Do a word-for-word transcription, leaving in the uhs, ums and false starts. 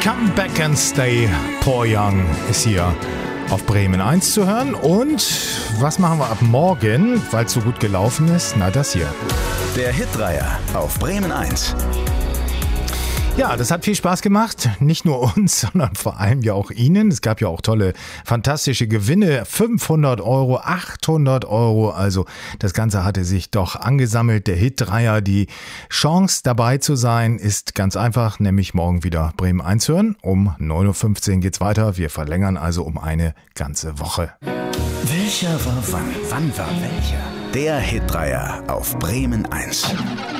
Come Back and Stay, Paul Young ist hier auf Bremen eins zu hören. Und was machen wir ab morgen, weil es so gut gelaufen ist? Na, das hier. Der Hitdreier auf Bremen eins. Ja, das hat viel Spaß gemacht. Nicht nur uns, sondern vor allem ja auch Ihnen. Es gab ja auch tolle, fantastische Gewinne. fünfhundert Euro, achthundert Euro. Also das Ganze hatte sich doch angesammelt. Der Hitdreier, die Chance dabei zu sein, ist ganz einfach. Nämlich morgen wieder Bremen eins hören. Um neun Uhr fünfzehn geht's weiter. Wir verlängern also um eine ganze Woche. Welcher war wann? Wann war welcher? Der Hitdreier auf Bremen eins.